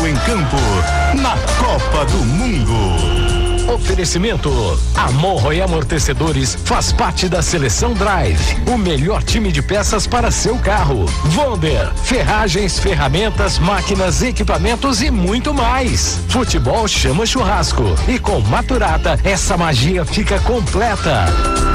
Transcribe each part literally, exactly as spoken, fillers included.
em campo, na Copa do Mundo. Oferecimento: Amorro e Amortecedores faz parte da Seleção Drive, o melhor time de peças para seu carro. Vonder, ferragens, ferramentas, máquinas, equipamentos e muito mais. Futebol chama churrasco e com Maturata essa magia fica completa.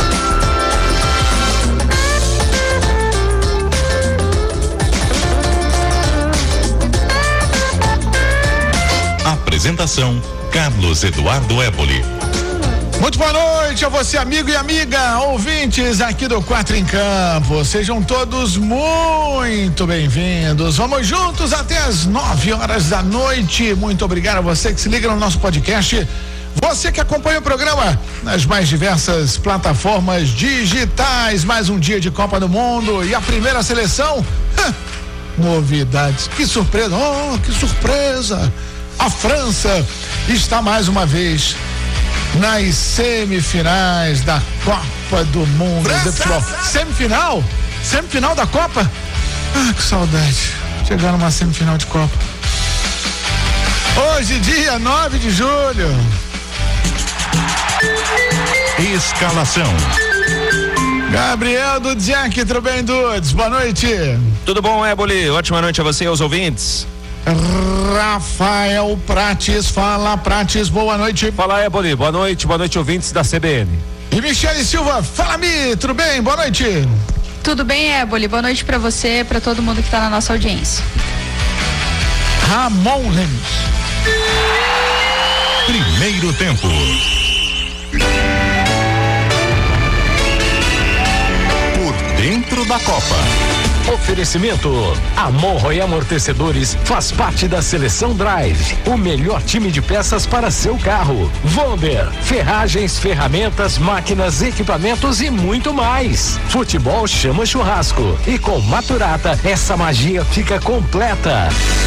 Apresentação: Carlos Eduardo Éboli. Muito boa noite a você, amigo e amiga, ouvintes aqui do Quatro em Campo. Sejam todos muito bem-vindos. Vamos juntos até as nove horas da noite. Muito obrigado a você que se liga no nosso podcast. Você que acompanha o programa nas mais diversas plataformas digitais. Mais um dia de Copa do Mundo e a primeira seleção. Novidades. Que surpresa. Oh, que surpresa. A França está mais uma vez nas semifinais da Copa do Mundo de futebol. Semifinal? Semifinal da Copa? Ah, que saudade. Chegar numa semifinal de Copa. Hoje, dia nove de julho. Escalação: Gabriel Dudziak, tudo bem, Dudes? Boa noite. Tudo bom, Éboli? Ótima noite a você e aos ouvintes. Rafael Prates, fala Prates, boa noite. Fala, Éboli, boa noite, boa noite, ouvintes da C B N. E Michele Silva, fala Mi, tudo bem? Boa noite. Tudo bem, Éboli, boa noite pra você, pra todo mundo que tá na nossa audiência. Ramon Lemos. Primeiro tempo. Por dentro da Copa. Oferecimento: Amorro e Amortecedores faz parte da Seleção Drive, o melhor time de peças para seu carro. Vonder, ferragens, ferramentas, máquinas, equipamentos e muito mais. Futebol chama churrasco e com Maturata essa magia fica completa.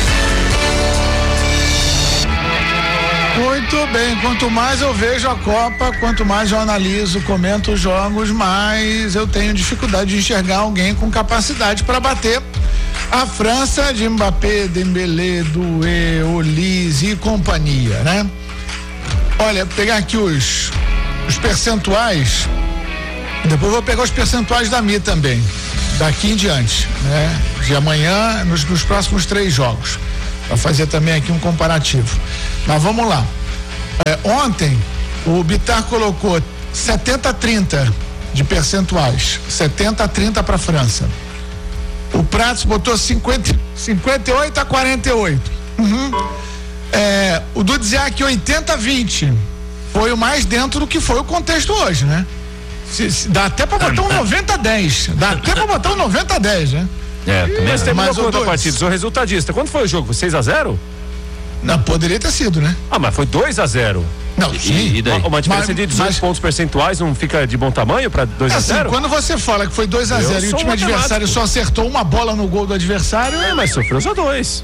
Muito bem, quanto mais eu vejo a Copa, quanto mais eu analiso, comento os jogos, mais eu tenho dificuldade de enxergar alguém com capacidade para bater a França de Mbappé, Dembélé, Doué, Olise e companhia, né? Olha, pegar aqui os os percentuais, depois vou pegar os percentuais da Mi também, daqui em diante, né? De amanhã, nos, nos próximos três jogos, para fazer também aqui um comparativo. Mas vamos lá. É, ontem o Bitar colocou setenta a trinta de percentuais, setenta a trinta para a França. O Pratos botou cinquenta, cinquenta e oito a quarenta e oito. Uhum. É, o Dudziak oitenta a vinte. Foi o mais dentro do que foi o contexto hoje, né? Se, se, dá até para botar um noventa a dez. Dá até para botar um noventa a dez, né? É, mas terminou mas quanto a partida? Sou resultadista. Quanto foi o jogo? Foi seis a zero? Não, poderia ter sido, né? Ah, mas foi dois a zero. Não, e, sim. E daí? Uma, uma diferença mas, de dezoito mas, pontos percentuais não fica de bom tamanho para dois a zero? Assim, quando você fala que foi dois a zero e o time um adversário só acertou uma bola no gol do adversário. É, mas sofreu só dois.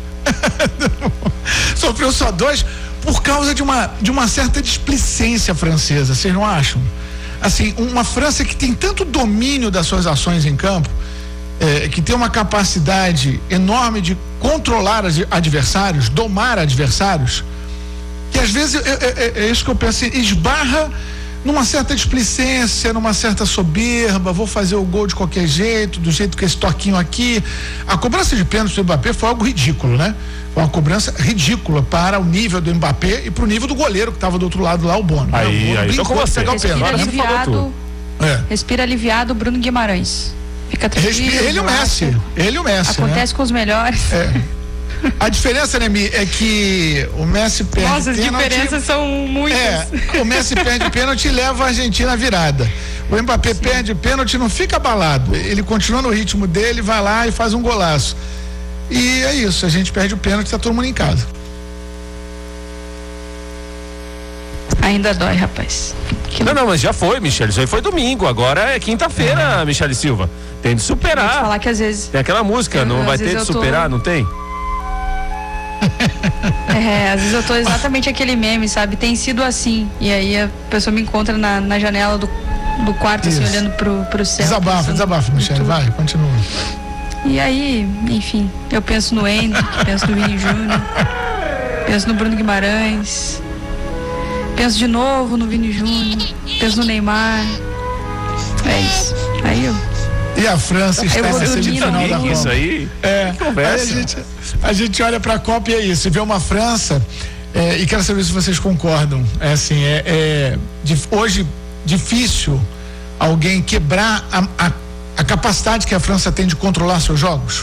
Sofreu só dois por causa de uma, de uma certa displicência francesa, vocês não acham? Assim, uma França que tem tanto domínio das suas ações em campo, é, que tem uma capacidade enorme de controlar adversários, domar adversários, que às vezes é, é, é isso que eu penso, esbarra numa certa displicência, numa certa soberba, vou fazer o gol de qualquer jeito, do jeito que esse toquinho aqui. A cobrança de pênalti do Mbappé foi algo ridículo, né? Foi uma cobrança ridícula para o nível do Mbappé e para o nível do goleiro que estava do outro lado lá, o Bono. Aí, o Bono aí, brincou então de pegar o Respira pênalti. aliviado, É. respira aliviado, Bruno Guimarães. Fica tranquilo. Respira, ele e o Messi. Ele e o Messi. Acontece, né, com os melhores. É. A diferença, né, Mi, é que o Messi perde Nossa, as pênalti. diferenças são muitas. É, o Messi perde pênalti e leva a Argentina à virada. O Mbappé Sim. perde pênalti e não fica abalado. Ele continua no ritmo dele, vai lá e faz um golaço. E é isso, a gente perde o pênalti e tá todo mundo em casa. Ainda dói, rapaz. Que não, não, mas já foi, Michele. Isso aí foi domingo. Agora é quinta-feira, é. Michele Silva. Tem de superar. Vou te falar que às vezes. Tem aquela música, eu, não vai ter de superar, tô... não tem? É, às vezes eu tô exatamente aquele meme, sabe? Tem sido assim. E aí a pessoa me encontra na, na janela do, do quarto, isso, assim, olhando pro, pro céu. Desabafa, desabafa, Michele. Vai, continua. E aí, enfim, eu penso no Endo, penso no Vini Júnior. penso no Bruno Guimarães, penso de novo no Vini Júnior, penso no Neymar. É isso. Aí eu. E a França está nessa semifinal da Copa. Isso aí? É. Aí a gente, a gente olha para a Copa e é isso. E vê uma França. É, e quero saber se vocês concordam. É assim, é, é de, hoje difícil alguém quebrar a, a, a capacidade que a França tem de controlar seus jogos.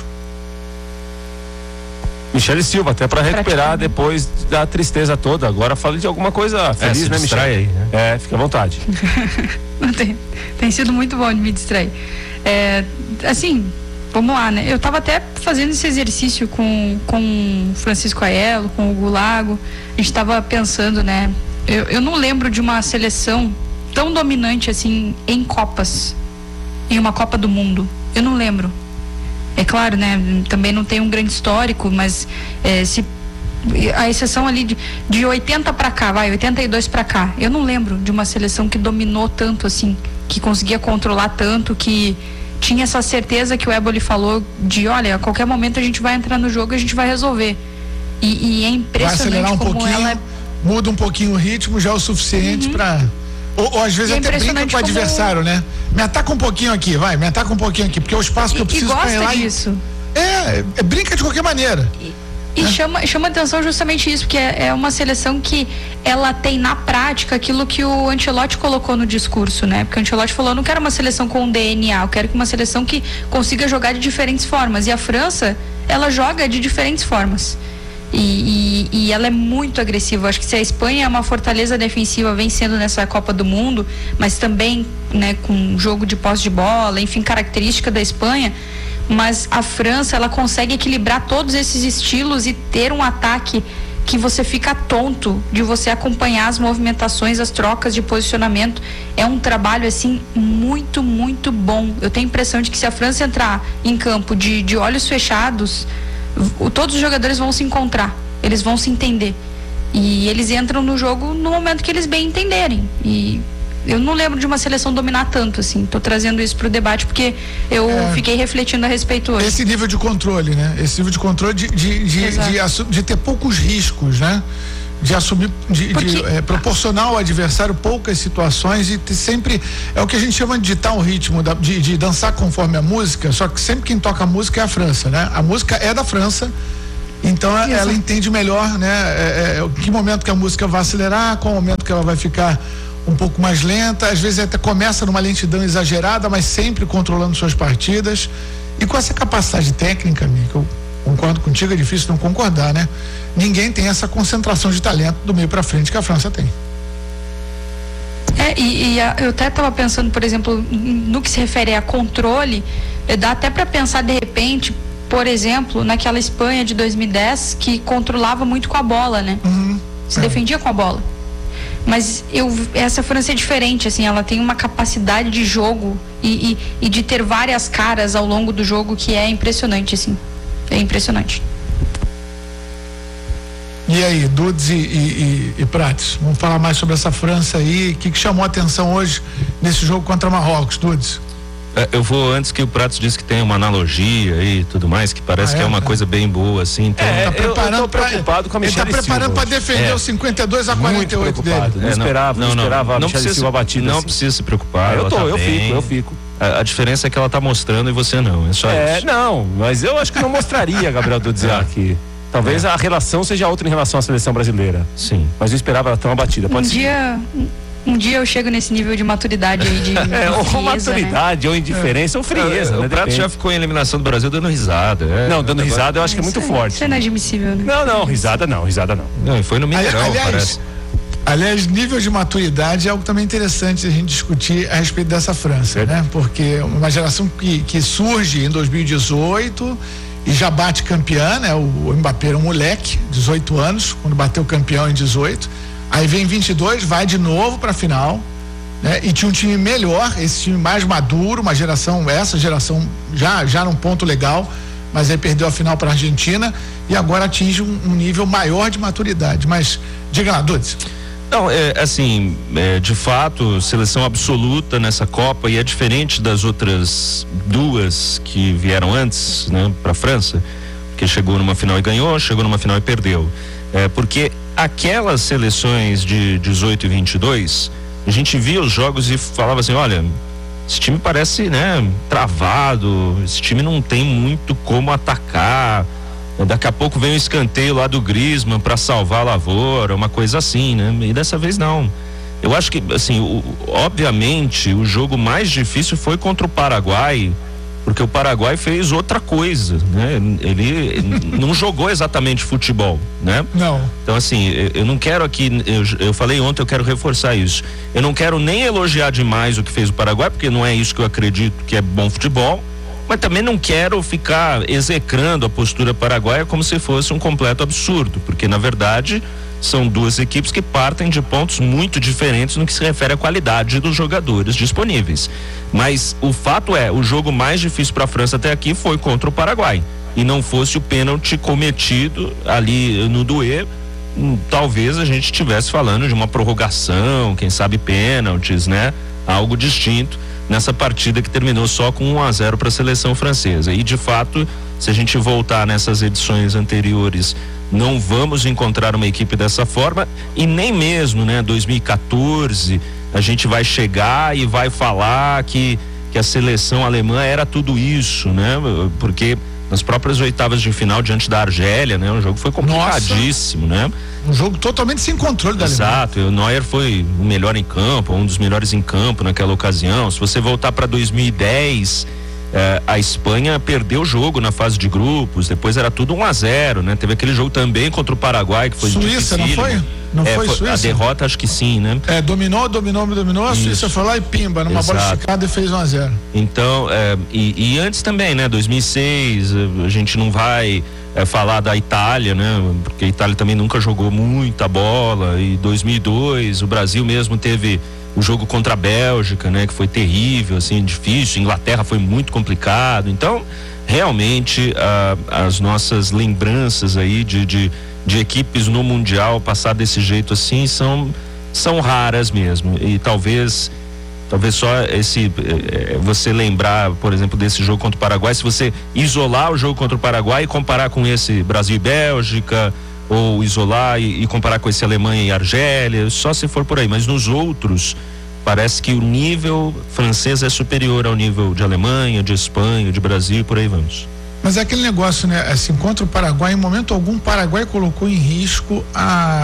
Michele Silva, até para recuperar depois da tristeza toda. Agora fale de alguma coisa feliz, é, né, Michele? Aí, né? É, fica à vontade. Não tem, tem sido muito bom de me distrair. É, assim, vamos lá, né? Eu tava até fazendo esse exercício com com Francisco Aiello, com o Hugo Lago. A gente tava pensando, né? Eu, eu não lembro de uma seleção tão dominante assim em Copas, em uma Copa do Mundo. Eu não lembro. É claro, né? Também não tem um grande histórico, mas é, se a exceção ali de, de oitenta para cá, vai, oitenta e dois para cá. Eu não lembro de uma seleção que dominou tanto assim, que conseguia controlar tanto, que tinha essa certeza que o Eboli falou de, olha, a qualquer momento a gente vai entrar no jogo e a gente vai resolver. E, e é impressionante vai acelerar um como pouquinho, ela é... muda um pouquinho o ritmo, já é o suficiente uhum. para ou, ou às vezes é até brinca com o adversário, como... né? Me ataca um pouquinho aqui, vai, me ataca um pouquinho aqui, porque é o espaço que e, eu preciso para ir lá. Disso. E... É, é, brinca de qualquer maneira. E, e é. chama, chama atenção justamente isso, porque é, é uma seleção que ela tem na prática aquilo que o Ancelotti colocou no discurso, né? Porque o Ancelotti falou, eu não quero uma seleção com D N A, eu quero uma seleção que consiga jogar de diferentes formas. E a França, ela joga de diferentes formas. E, e, e ela é muito agressiva. Acho que se a Espanha é uma fortaleza defensiva, vem sendo nessa Copa do Mundo, mas também, né, com jogo de posse de bola, enfim, característica da Espanha, mas a França, ela consegue equilibrar todos esses estilos e ter um ataque que você fica tonto de você acompanhar as movimentações, as trocas de posicionamento. É um trabalho assim muito, muito bom. Eu tenho a impressão de que se a França entrar em campo de, de olhos fechados, todos os jogadores vão se encontrar, eles vão se entender e eles entram no jogo no momento que eles bem entenderem. E eu não lembro de uma seleção dominar tanto assim. Tô trazendo isso pro debate porque eu é, fiquei refletindo a respeito hoje. Esse nível de controle, né? Esse nível de controle de, de, de, de, de ter poucos riscos, né? De assumir, de, de é, proporcionar ao adversário poucas situações e ter sempre, é o que a gente chama de ditar um ritmo, da, de, de dançar conforme a música, só que sempre quem toca a música é a França, né? A música é da França, então Exato. ela entende melhor, né? É, é, que momento que a música vai acelerar, qual momento que ela vai ficar um pouco mais lenta, às vezes até começa numa lentidão exagerada, mas sempre controlando suas partidas e com essa capacidade técnica, amiga, que eu concordo contigo, é difícil não concordar, né? Ninguém tem essa concentração de talento do meio para frente que a França tem. É, e, e a, eu até estava pensando, por exemplo, no que se refere a controle, dá até para pensar de repente, por exemplo, naquela Espanha de dois mil e dez que controlava muito com a bola, né? Uhum, se é. defendia com a bola. Mas eu, essa França é diferente, assim, ela tem uma capacidade de jogo e, e, e de ter várias caras ao longo do jogo que é impressionante, assim. É impressionante. E aí, Dudes e, e, e, e Prates, vamos falar mais sobre essa França aí. O que, que chamou a atenção hoje nesse jogo contra Marrocos, Dudes? É, eu vou antes que o Pratos disse que tem uma analogia e tudo mais, que parece ah, é, que é uma é. coisa bem boa, assim. Então, é, tá preparando eu, eu tô preocupado pra, com a Michele Silva. Ele tá preparando para defender é. o cinquenta e dois a quarenta e oito dele. Não, não esperava, não, não esperava não, a Michele Silva batida. Não assim. precisa se preocupar. Ah, eu tô, tá eu bem. fico, eu fico. A, a diferença é que ela tá mostrando e você não, é só é, isso. É, não, mas eu acho que não mostraria, Gabriel Dudziak. É. Talvez é. a relação seja outra em relação à seleção brasileira. Sim. Mas eu esperava ela tão abatida. Pode um ser. dia, um dia eu chego nesse nível de maturidade aí de é, ou frieza, né? maturidade, ou indiferença, é. ou frieza. É, né? O Prato já ficou em eliminação do Brasil dando risada. É. Não, dando risada eu acho que é muito isso forte. Isso é inadmissível, né? Não, não, risada não, risada não. Não, e foi no Mineirão, aliás, parece. Aliás, nível de maturidade é algo também interessante a gente discutir a respeito dessa França, é. né? Porque uma geração que, que surge em dois mil e dezoito e já bate campeã, né? O, o Mbappé era um moleque, dezoito anos, quando bateu campeão em dezoito. Aí vem vinte e dois, vai de novo para a final, né? E tinha um time melhor, esse time mais maduro, uma geração, essa geração já, já num ponto legal, mas aí perdeu a final para a Argentina e agora atinge um, um nível maior de maturidade. Mas diga lá, Dudes. Não, é assim, é, de fato, seleção absoluta nessa Copa, e é diferente das outras duas que vieram antes, né, para a França, que chegou numa final e ganhou, chegou numa final e perdeu. É, porque aquelas seleções de dezoito e vinte e dois, a gente via os jogos e falava assim, olha, esse time parece, né, travado, esse time não tem muito como atacar, daqui a pouco vem um escanteio lá do Griezmann para salvar a lavoura, uma coisa assim, né? E dessa vez não. Eu acho que, assim, o, obviamente o jogo mais difícil foi contra o Paraguai, porque o Paraguai fez outra coisa, né? Ele não jogou exatamente futebol, né? Não. Então, assim, eu, eu não quero aqui, eu, eu falei ontem, eu quero reforçar isso. Eu não quero nem elogiar demais o que fez o Paraguai, porque não é isso que eu acredito que é bom futebol, mas também não quero ficar execrando a postura paraguaia como se fosse um completo absurdo, porque na verdade são duas equipes que partem de pontos muito diferentes no que se refere à qualidade dos jogadores disponíveis. Mas o fato é, o jogo mais difícil para a França até aqui foi contra o Paraguai. E não fosse o pênalti cometido ali no Doué, hum, talvez a gente estivesse falando de uma prorrogação, quem sabe pênaltis, né? Algo distinto nessa partida que terminou só com um a zero para a seleção francesa. E de fato, se a gente voltar nessas edições anteriores, não vamos encontrar uma equipe dessa forma, e nem mesmo, né, dois mil e quatorze a gente vai chegar e vai falar que, que a seleção alemã era tudo isso, né? Porque nas próprias oitavas de final diante da Argélia, né? O jogo foi complicadíssimo, Nossa. né? Um jogo totalmente sem controle da Alemanha. Exato, o Neuer foi o melhor em campo, um dos melhores em campo naquela ocasião. Se você voltar para dois mil e dez, eh, a Espanha perdeu o jogo na fase de grupos, depois era tudo um a zero, né? Teve aquele jogo também contra o Paraguai, que foi Suíça, difícil. não foi? Não é, foi, foi Suíça? A derrota acho que sim, né? É, dominou, dominou, dominou, a Suíça Isso. foi lá e pimba, numa Exato. bola esticada e fez um a zero. Então, é, e, e antes também, né? dois mil e seis, a gente não vai é, falar da Itália, né? Porque a Itália também nunca jogou muita bola, e dois mil e dois, o Brasil mesmo teve o jogo contra a Bélgica, né? Que foi terrível, assim, difícil, Inglaterra foi muito complicado, então, realmente, a, as nossas lembranças aí de, de de equipes no Mundial passar desse jeito assim são são raras mesmo, e talvez talvez só esse eh, você lembrar, por exemplo, desse jogo contra o Paraguai, se você isolar o jogo contra o Paraguai e comparar com esse Brasil e Bélgica, ou isolar e, e comparar com esse Alemanha e Argélia, só se for por aí, mas nos outros parece que o nível francês é superior ao nível de Alemanha, de Espanha, de Brasil, e por aí vamos. Mas é aquele negócio, né? Assim, contra o Paraguai, em momento algum, o Paraguai colocou em risco a.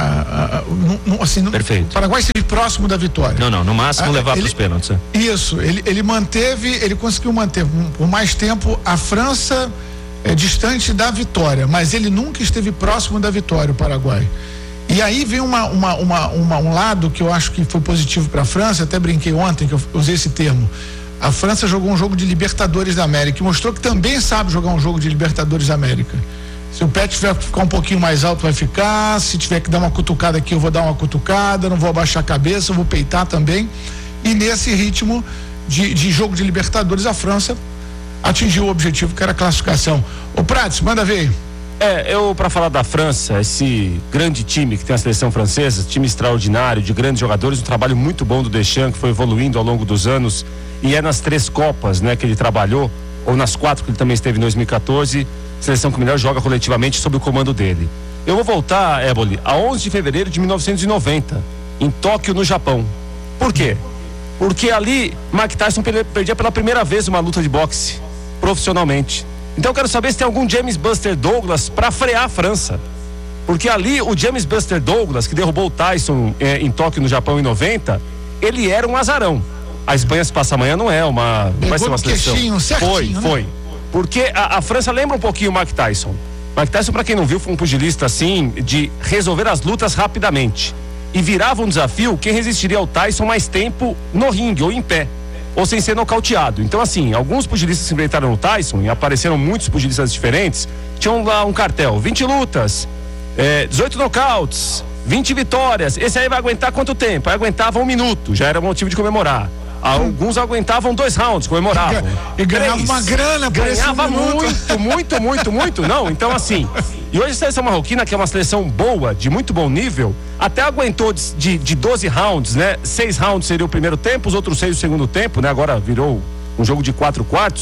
a, a no, no, assim, Perfeito. O Paraguai esteve próximo da vitória. Não, não, no máximo ah, levar para os pênaltis. É. Isso, ele, ele manteve, ele conseguiu manter por mais tempo a França é, distante da vitória, mas ele nunca esteve próximo da vitória, o Paraguai. E aí vem uma, uma, uma, uma, um lado que eu acho que foi positivo para a França, até brinquei ontem que eu usei esse termo. A França jogou um jogo de Libertadores da América e mostrou que também sabe jogar um jogo de Libertadores da América. Se o pé tiver que ficar um pouquinho mais alto, vai ficar. Se tiver que dar uma cutucada aqui, eu vou dar uma cutucada, não vou abaixar a cabeça, eu vou peitar também. E nesse ritmo de, de jogo de Libertadores, a França atingiu o objetivo, que era a classificação. Ô Prates, manda ver. É, eu, para falar da França, esse grande time que tem a seleção francesa, time extraordinário, de grandes jogadores, um trabalho muito bom do Deschamps, que foi evoluindo ao longo dos anos, e é nas três Copas, né, que ele trabalhou, ou nas quatro que ele também esteve em dois mil e quatorze, a seleção que melhor joga coletivamente sob o comando dele. Eu vou voltar, Éboli, a onze de fevereiro de mil novecentos e noventa, em Tóquio, no Japão. Por quê? Porque ali Mike Tyson perdia pela primeira vez uma luta de boxe, profissionalmente. Então eu quero saber se tem algum James Buster Douglas para frear a França. Porque ali o James Buster Douglas, que derrubou o Tyson eh, em Tóquio, no Japão, em noventa, ele era um azarão. A Espanha, se passa amanhã, não é uma. Não vai ser uma seleção. Foi, né? foi. Porque a, a França lembra um pouquinho o Mike Tyson. Mike Tyson, para quem não viu, foi um pugilista assim, de resolver as lutas rapidamente. E virava um desafio quem resistiria ao Tyson mais tempo no ringue ou em pé, ou sem ser nocauteado. Então, assim, alguns pugilistas se enfrentaram no Tyson, e apareceram muitos pugilistas diferentes, tinham lá um cartel: vinte lutas, é, dezoito nocautes, vinte vitórias. Esse aí vai aguentar quanto tempo? Aí aguentava um minuto, já era motivo de comemorar. Alguns aguentavam dois rounds, comemoravam. E ganhava uma grana por esse Ganhava muito, muito, muito, muito. Não, então assim. E hoje a seleção marroquina, que é uma seleção boa, de muito bom nível, até aguentou de, de, de doze rounds, né? Seis rounds seria o primeiro tempo, os outros seis o segundo tempo, né? Agora virou um jogo de quatro quartos.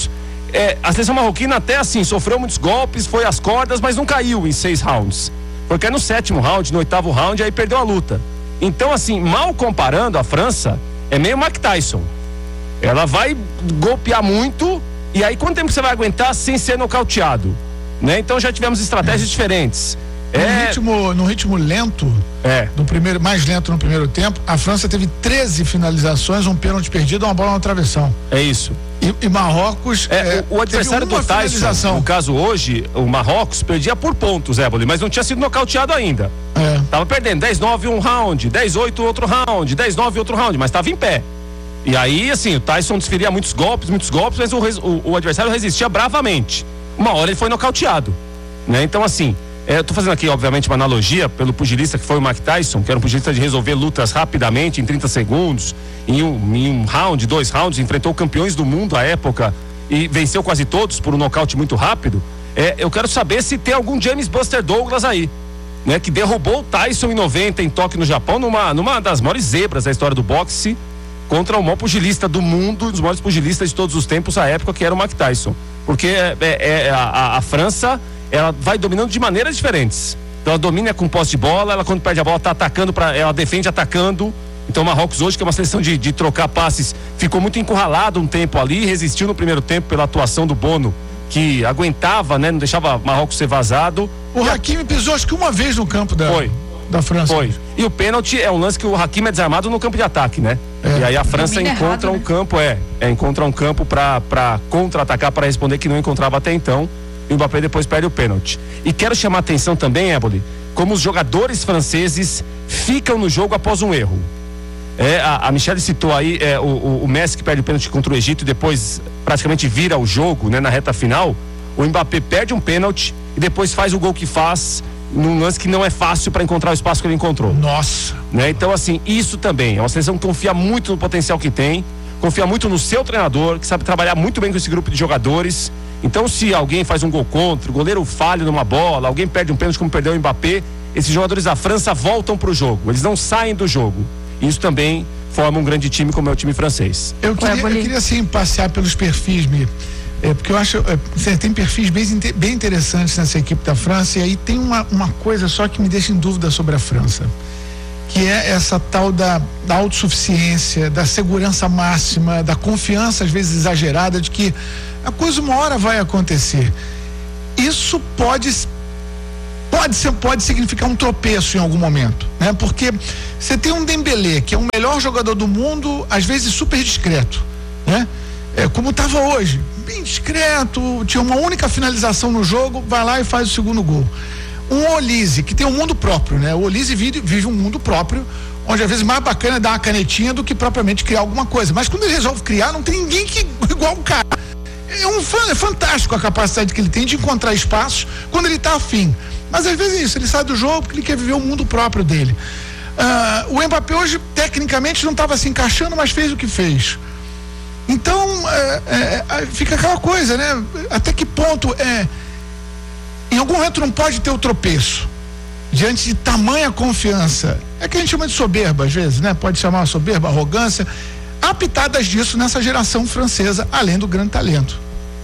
é, a seleção marroquina até assim, sofreu muitos golpes, foi às cordas, mas não caiu em seis rounds. Porque no sétimo round, no oitavo round, aí perdeu a luta. Então, assim, mal comparando, a França é meio Mike Tyson. Ela vai golpear muito, e aí quanto tempo você vai aguentar sem ser nocauteado? Né? Então já tivemos estratégias é. diferentes. No, é... ritmo, no ritmo lento, é. do primeiro, mais lento no primeiro tempo, a França teve treze finalizações, um pênalti perdido, uma bola na travessão. É isso. E, e Marrocos. É, é, o, o adversário do Tyson, no caso hoje, o Marrocos perdia por pontos, Éboli, mas não tinha sido nocauteado ainda. É. Tava perdendo dez nove um round, dez oito outro round, dez nove outro round, mas tava em pé. E aí, assim, o Tyson desferia muitos golpes, muitos golpes, mas o, o, o adversário resistia bravamente. Uma hora ele foi nocauteado, né? Então, assim, é, eu tô fazendo aqui, obviamente, uma analogia pelo pugilista que foi o Mike Tyson, que era um pugilista de resolver lutas rapidamente, em trinta segundos, em um, em um round, dois rounds, enfrentou campeões do mundo à época e venceu quase todos por um nocaute muito rápido. É, eu quero saber se tem algum James Buster Douglas aí, né? Que derrubou o Tyson em noventa em Tóquio, no Japão, numa, numa das maiores zebras da história do boxe, contra o maior pugilista do mundo, um dos maiores pugilistas de todos os tempos à época, que era o Mike Tyson. Porque é, é, é, a, a França, ela vai dominando de maneiras diferentes. Então ela domina com posse de bola, ela quando perde a bola tá atacando, pra, ela defende atacando. Então o Marrocos hoje, que é uma seleção de, de trocar passes, ficou muito encurralado um tempo ali, resistiu no primeiro tempo pela atuação do Bono, que aguentava, né, não deixava o Marrocos ser vazado. O Hakimi pisou acho que uma vez no campo da... Foi. Da França. Foi. E o pênalti é um lance que o Hakimi é desarmado no campo de ataque, né? É. E aí a França Domina encontra errado, um né? campo, é, é, encontra um campo pra, pra contra-atacar, para responder, que não encontrava até então. E o Mbappé depois perde o pênalti. E quero chamar a atenção também, Éboli, como os jogadores franceses ficam no jogo após um erro. É, a, a Michelle citou aí é, o, o, o Messi que perde o pênalti contra o Egito e depois praticamente vira o jogo, né, na reta final. O Mbappé perde um pênalti e depois faz o gol que faz num lance que não é fácil para encontrar o espaço que ele encontrou. Nossa! Né? Então, assim, isso também é uma seleção que confia muito no potencial que tem, confia muito no seu treinador, que sabe trabalhar muito bem com esse grupo de jogadores. Então, se alguém faz um gol contra, o goleiro falha numa bola, alguém perde um pênalti como perdeu o Mbappé, esses jogadores da França voltam pro jogo, eles não saem do jogo. Isso também forma um grande time como é o time francês. Eu queria, eu queria assim, passear pelos perfis, me É, porque eu acho é, tem perfis bem, bem interessantes nessa equipe da França, e aí tem uma, uma coisa só que me deixa em dúvida sobre a França, que é essa tal da, da autossuficiência, da segurança máxima, da confiança às vezes exagerada de que a coisa uma hora vai acontecer. Isso pode pode ser, pode significar um tropeço em algum momento, né? Porque você tem um Dembélé, que é o melhor jogador do mundo, às vezes super discreto, né? É, como estava hoje, bem discreto, tinha uma única finalização no jogo, vai lá e faz o segundo gol. Um Olise, que tem um mundo próprio, né? O Olise vive, vive um mundo próprio, onde às vezes mais bacana é dar uma canetinha do que propriamente criar alguma coisa. Mas quando ele resolve criar, não tem ninguém que igual o cara. É, um, é fantástico a capacidade que ele tem de encontrar espaços quando ele está afim. Mas às vezes é isso, ele sai do jogo porque ele quer viver o mundo próprio dele. Uh, o Mbappé hoje, tecnicamente, não estava se encaixando, mas fez o que fez. Então, é, é, fica aquela coisa, né? Até que ponto é. Em algum momento não pode ter o tropeço diante de tamanha confiança. É que a gente chama de soberba, às vezes, né? Pode chamar soberba, arrogância. Há pitadas disso nessa geração francesa, além do grande talento.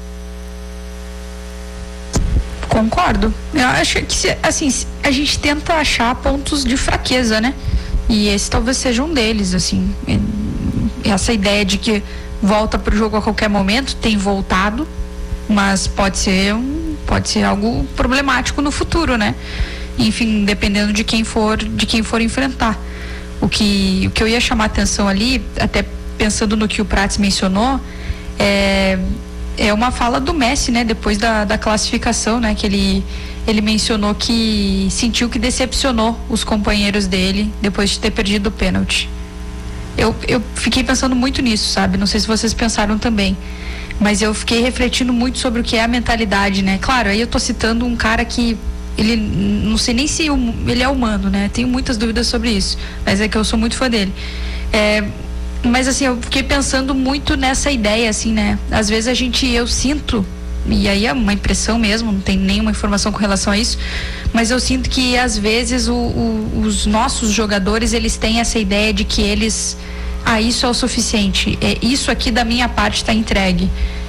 Concordo. Eu acho que, assim, a gente tenta achar pontos de fraqueza, né? E esse talvez seja um deles, assim. Essa ideia de que volta pro jogo a qualquer momento, tem voltado, mas pode ser um, pode ser algo problemático no futuro, né? Enfim, dependendo de quem for, de quem for enfrentar. O que, o que eu ia chamar a atenção ali, até pensando no que o Prats mencionou, é, é uma fala do Messi, né? Depois da, da classificação, né? Que ele, ele mencionou que sentiu que decepcionou os companheiros dele depois de ter perdido o pênalti. Eu, eu fiquei pensando muito nisso, sabe? Não sei se vocês pensaram também, mas eu fiquei refletindo muito sobre o que é a mentalidade, né? Claro, aí eu tô citando um cara que ele, não sei nem se ele é humano, né? Tenho muitas dúvidas sobre isso, mas é que eu sou muito fã dele. É, mas assim, eu fiquei pensando muito nessa ideia, assim, né? Às vezes a gente, eu sinto, e aí é uma impressão mesmo, não tem nenhuma informação com relação a isso, mas eu sinto que às vezes o, o, os nossos jogadores, eles têm essa ideia de que eles, ah, isso é o suficiente, é, isso aqui da minha parte está entregue.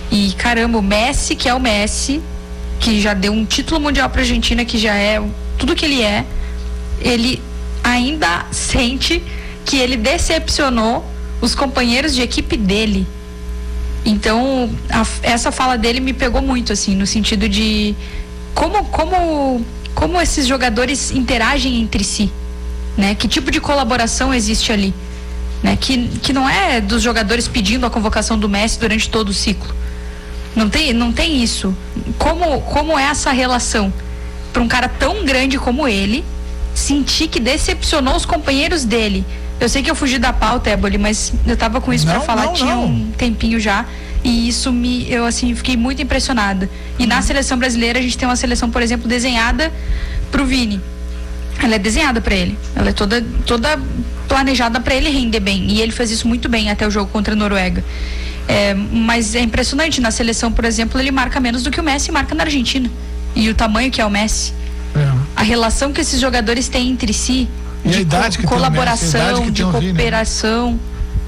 E caramba, o Messi, que é o Messi, que já deu um título mundial pra Argentina, que já é tudo que ele é, ele ainda sente que ele decepcionou os companheiros de equipe dele. Então, a, essa fala dele me pegou muito, assim, no sentido de como, como, como esses jogadores interagem entre si, né? Que tipo de colaboração existe ali, né? Que, que não é dos jogadores pedindo a convocação do Messi durante todo o ciclo. Não tem, não tem isso. Como, como é essa relação para um cara tão grande como ele sentir que decepcionou os companheiros dele? Eu sei que eu fugi da pauta, Éboli, mas eu tava com isso para falar não, tinha não. um tempinho já, e isso me, eu assim, fiquei muito impressionada. E uhum. na seleção brasileira a gente tem uma seleção, por exemplo, desenhada pro Vini. Ela é desenhada para ele. Ela é toda, toda planejada para ele render bem, e ele fez isso muito bem até o jogo contra a Noruega. É, mas é impressionante, na seleção, por exemplo, ele marca menos do que o Messi marca na Argentina. E o tamanho que é o Messi. É. A relação que esses jogadores têm entre si, e de a idade co- que colaboração, tem, a de cooperação.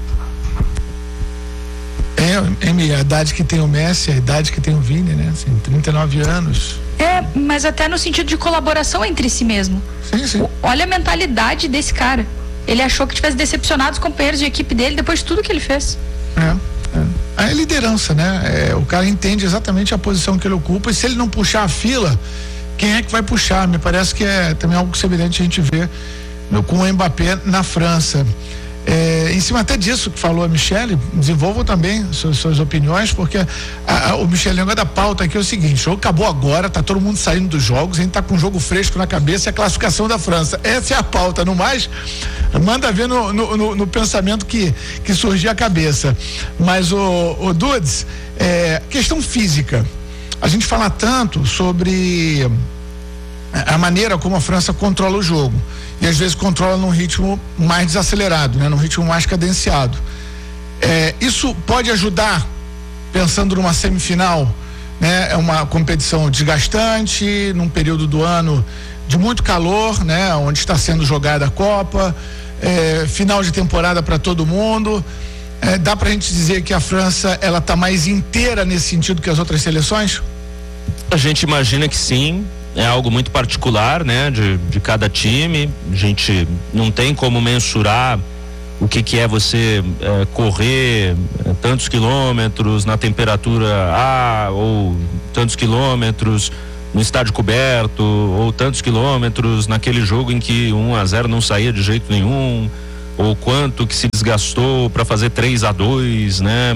É, Emi, a idade que tem o Messi, a idade que tem o Vini, né? Assim, trinta e nove anos. É, mas até no sentido de colaboração entre si mesmo. Sim, sim. Olha a mentalidade desse cara. Ele achou que tivesse decepcionado os companheiros de equipe dele depois de tudo que ele fez. É. É. A liderança, né? É, o cara entende exatamente a posição que ele ocupa, e se ele não puxar a fila, quem é que vai puxar? Me parece que é também algo semelhante a gente vê no, com o Mbappé na França. É, em cima até disso que falou a Michele, desenvolvam também suas, suas opiniões, porque a, a, o Michele, o negócio da pauta aqui é o seguinte: o jogo acabou agora, tá todo mundo saindo dos jogos, a gente tá com um jogo fresco na cabeça, e a classificação da França. Essa é a pauta, no mais, manda ver no, no, no, no pensamento que, que surgiu a cabeça. Mas o, o Dudes, é, questão física, a gente fala tanto sobre a maneira como a França controla o jogo, e às vezes controla num ritmo mais desacelerado, né? Num ritmo mais cadenciado. É, isso pode ajudar, pensando numa semifinal, né? É uma competição desgastante, num período do ano de muito calor, né? Onde está sendo jogada a Copa, é, final de temporada para todo mundo. É, dá pra gente dizer que a França, ela tá mais inteira nesse sentido que as outras seleções? A gente imagina que sim. É algo muito particular, né? De, de cada time. A gente não tem como mensurar o que que é você é, correr é, tantos quilômetros na temperatura A, ou tantos quilômetros no estádio coberto, ou tantos quilômetros naquele jogo em que um a zero não saía de jeito nenhum, ou quanto que se desgastou para fazer três a dois, né?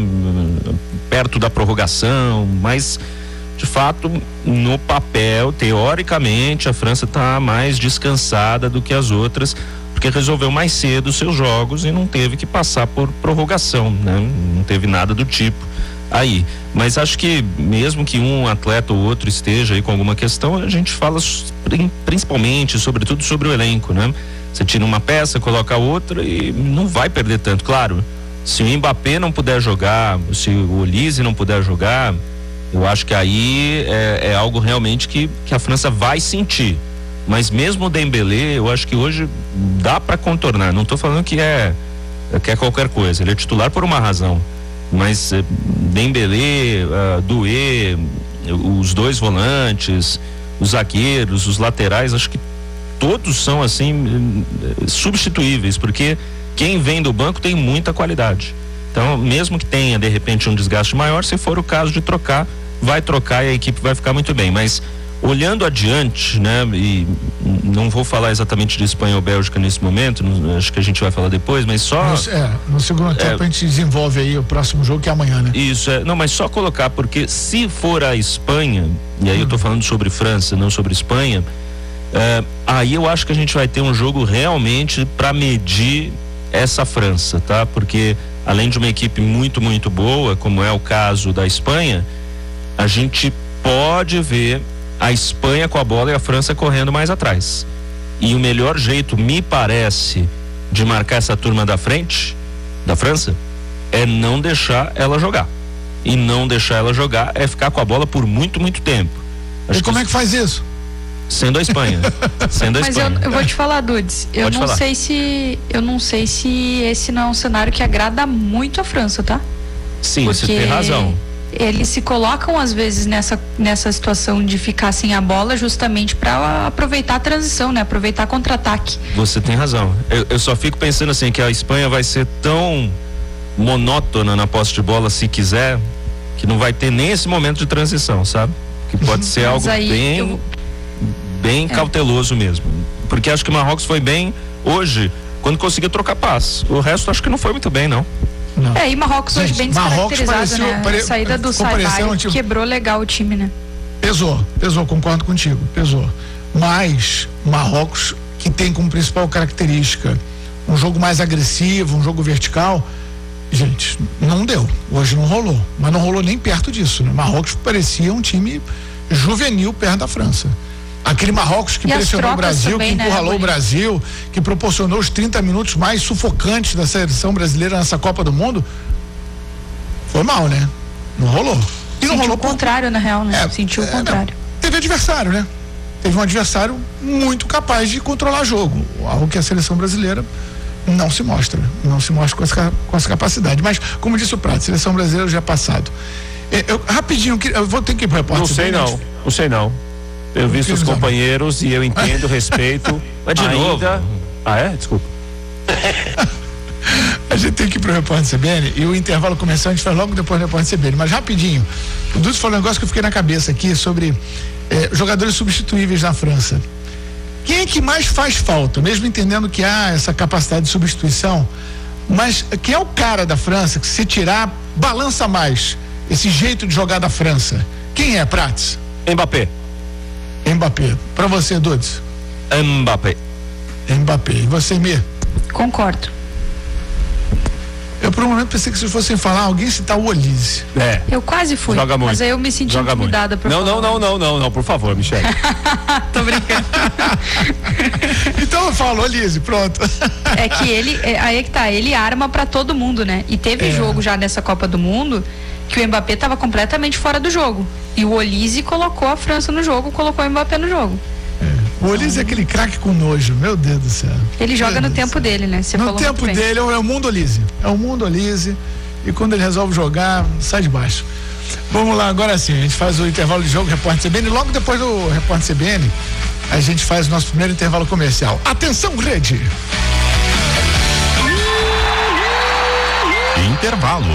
Perto da prorrogação, mas de fato, no papel, teoricamente, a França está mais descansada do que as outras, porque resolveu mais cedo os seus jogos e não teve que passar por prorrogação, né? Não teve nada do tipo aí. Mas acho que mesmo que um atleta ou outro esteja aí com alguma questão, a gente fala principalmente, sobretudo, sobre o elenco, né? Você tira uma peça, coloca outra e não vai perder tanto. Claro, se o Mbappé não puder jogar, se o Olise não puder jogar, eu acho que aí é, é algo realmente que, que a França vai sentir. Mas mesmo o Dembélé, eu acho que hoje dá para contornar. Não estou falando que é, que é qualquer coisa. Ele é titular por uma razão. Mas é, Dembélé, uh, Doué, os dois volantes, os zagueiros, os laterais, acho que todos são assim substituíveis, porque quem vem do banco tem muita qualidade. Então, mesmo que tenha de repente um desgaste maior, se for o caso de trocar, vai trocar e a equipe vai ficar muito bem. Mas olhando adiante, né, e não vou falar exatamente de Espanha ou Bélgica nesse momento, acho que a gente vai falar depois, mas só no, é, no segundo tempo é, a gente desenvolve aí o próximo jogo, que é amanhã, né? Isso, é, não, mas só colocar, porque se for a Espanha, e aí hum. eu tô falando sobre França, não sobre Espanha, é, aí eu acho que a gente vai ter um jogo realmente para medir essa França, tá? Porque além de uma equipe muito, muito boa, como é o caso da Espanha, a gente pode ver a Espanha com a bola e a França correndo mais atrás. E o melhor jeito, me parece, de marcar essa turma da frente, da França, é não deixar ela jogar. E não deixar ela jogar é ficar com a bola por muito, muito tempo. Acho e como que é que faz isso? Sendo a Espanha. Sendo a Mas Espanha. eu, eu vou te falar, Dudes, eu Pode não falar. sei se eu não sei se esse não é um cenário que agrada muito a França, tá? Sim, Porque você tem razão. eles se colocam às vezes nessa, nessa situação de ficar sem a bola justamente para aproveitar a transição, né? Aproveitar contra-ataque. Você tem razão. Eu, eu só fico pensando assim que a Espanha vai ser tão monótona na posse de bola, se quiser, que não vai ter nem esse momento de transição, sabe? Que pode ser algo bem, eu... bem é. cauteloso mesmo. Porque acho que o Marrocos foi bem hoje, quando conseguiu trocar passe. O resto acho que não foi muito bem, não. Não. É, e Marrocos hoje bem descaracterizado, pareceu, né? pare... A saída do Saibari tipo... quebrou legal o time, né? Pesou, pesou, concordo contigo, pesou. Mas Marrocos, que tem como principal característica um jogo mais agressivo, um jogo vertical, gente, não deu. Hoje não rolou, mas não rolou nem perto disso, né? Marrocos parecia um time juvenil perto da França. Aquele Marrocos que e pressionou o Brasil, também, que encurralou né, o Brasil, que proporcionou os trinta minutos mais sufocantes da seleção brasileira nessa Copa do Mundo, foi mal, né? Não rolou. E não rolou o contrário, por... na real, né? É, Sentiu o é, contrário. Não. Teve adversário, né? Teve um adversário muito capaz de controlar jogo, algo que a seleção brasileira não se mostra, não se mostra com essa, com essa capacidade. Mas, como disse o Prato, seleção brasileira já é passado. Eu, rapidinho, eu vou ter que ir para o repórter. Não sei não, não sei não. Eu vi seus companheiros e eu entendo, respeito. Mas de ainda... novo. Ah, é? Desculpa. A gente tem que ir pro repórter C B N e o intervalo começou, a gente faz logo depois do repórter C B N. Mas rapidinho, o Dudu falou um negócio que eu fiquei na cabeça aqui sobre eh, jogadores substituíveis na França. Quem é que mais faz falta? Mesmo entendendo que há essa capacidade de substituição, mas quem é o cara da França que, se tirar, balança mais esse jeito de jogar da França? Quem é, Prats? Mbappé. Mbappé. Pra você, Dudes? Mbappé. Mbappé. E você, Mir? Concordo. Eu por um momento pensei que se fossem falar, alguém citar o Olise. É. Eu quase fui. Joga muito. Mas aí eu me senti Joga intimidada por não, falar. não, não, não, não, não, por favor, Michele. Tô brincando. Então eu falo, Olise, pronto. É que ele, é, aí é que tá, ele arma pra todo mundo, né? E teve é. jogo já nessa Copa do Mundo que o Mbappé tava completamente fora do jogo. E o Olise colocou a França no jogo, colocou o Mbappé no jogo. É. O Olise é aquele craque com nojo, meu Deus do céu. Ele joga no tempo dele, né? Você no tempo dele, é o mundo Olise. É o mundo Olise. E quando ele resolve jogar, sai de baixo. Vamos lá, agora sim, a gente faz o intervalo de jogo, repórter C B N. Logo depois do repórter C B N, a gente faz o nosso primeiro intervalo comercial. Atenção, rede! Intervalo.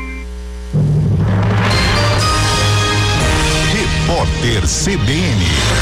Repórter C B N.